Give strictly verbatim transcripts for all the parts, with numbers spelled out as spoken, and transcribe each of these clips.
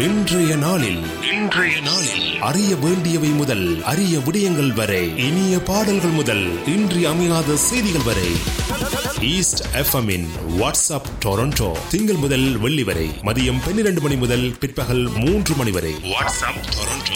இன்றைய நாளில் இன்றைய நாளில் அறிய வேண்டியவை முதல் அரிய விடயங்கள் வரை, இனிய பாடல்கள் முதல் இன்றி அமையாத செய்திகள் வரை, ஈஸ்ட் எஃப்எம்மின் வாட்ஸ்அப் டொரண்டோ திங்கள் முதல் வெள்ளி வரை மதியம் பன்னிரண்டு மணி முதல் பிற்பகல் மூன்று மணி வரை. WhatsApp Toronto.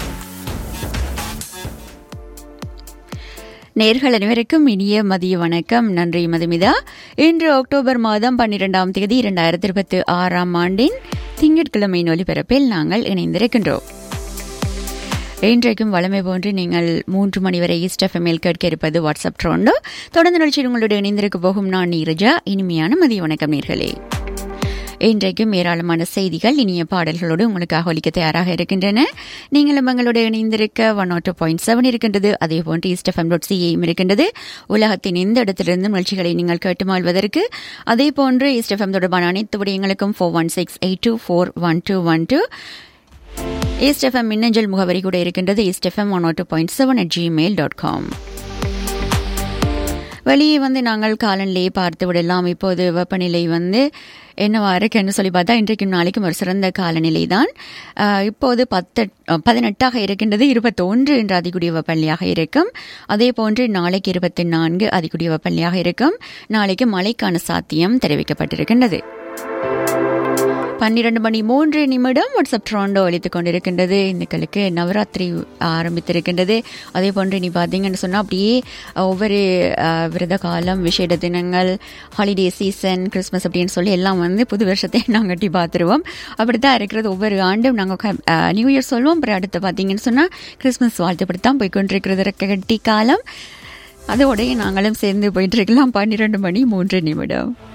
நேர்கள் அனைவருக்கும் இனிய மதிய வணக்கம். நன்றி மதுமிதா. இன்று அக்டோபர் மாதம் பன்னிரெண்டாம் தேதி இரண்டாயிரத்தி இருபத்தி ஆறாம் ஆண்டின் திங்கட்கிழமை ஒலிபரப்பில் நாங்கள் இணைந்திருக்கின்றோம். இன்றைக்கும் வளமை போன்று நீங்கள் மூன்று மணி வரை ஈஸ்ட் எஃப்எம்மில் கேட்க இருப்பது வாட்ஸ்அப் ட்ரோண்டோ. தொடர்ந்து நிகழ்ச்சியில் உங்களுடைய இணைந்திருக்க போகும் நான் நீரஜா. இனிமையான மதிய வணக்கம் நேர்களே. இன்றைக்கும் ஏராளமான செய்திகள், இனிய பாடல்களோடு உங்களுக்காக ஒலிக்க தயாராக இருக்கின்றன. நீங்களும் எங்களுடைய இணைந்திருக்க one not two point seven இருக்கின்றது. அதே போன்று ஈஸ்ட் எஃப்எம் டாட் சிஏயும் இருக்கின்றது. உலகத்தின் எந்த இடத்திலிருந்து நிகழ்ச்சிகளை நீங்கள் கேட்டு மாழ்வதற்கு. அதே போன்று ஈஸ்ட் எஃப்எம் தொடர்பான அனைத்து விடயங்களுக்கும் four one six eight two four one two one two east FM மின்னஞ்சல் முகவரி கூட இருக்கின்றது. East FM one not two point seven at Gmail dot com. வெளியே வந்து நாங்கள் காலநிலையை பார்த்து விடலாம். இப்போது வெப்பநிலை வந்து என்னவா இருக்குன்னு சொல்லி பார்த்தா இன்றைக்கும் நாளைக்கும் ஒரு சிறந்த காலநிலை தான். இப்போது பத்து பதினெட்டாக இருக்கின்றது. இருபத்தொன்று என்று அதிகூடிய வெப்பநிலையாக இருக்கும். அதே போன்று நாளைக்கு இருபத்தி நான்கு அதிகூடிய வெப்பநிலையாக இருக்கும். நாளைக்கு மழைக்கான சாத்தியம் தெரிவிக்கப்பட்டிருக்கின்றது. பன்னிரண்டு மணி மூன்று நிமிடம் வாட்ஸ்அப் ட்ரோண்டோ அளித்துக் கொண்டிருக்கின்றது. இன்னைக்கு நவராத்திரி ஆரம்பித்திருக்கின்றது. அதே போன்று நீ பார்த்தீங்கன்னு சொன்னால் அப்படியே ஒவ்வொரு விரத காலம், விசேட தினங்கள், ஹாலிடே சீசன், கிறிஸ்மஸ் அப்படின்னு சொல்லி எல்லாம் வந்து புது வருஷத்தை நாங்கள் கட்டி பார்த்துருவோம். அப்படித்தான் இருக்கிறது. ஒவ்வொரு ஆண்டும் நாங்கள் நியூ இயர் சொல்லுவோம். அப்புறம் அடுத்து பார்த்தீங்கன்னு சொன்னால் கிறிஸ்மஸ் வாழ்த்துப்படித்தான் போய்கொண்டிருக்கிறது கட்டி காலம். அதோடைய நாங்களும் சேர்ந்து போயிட்டு இருக்கலாம். பன்னிரண்டு மணி மூன்று நிமிடம்.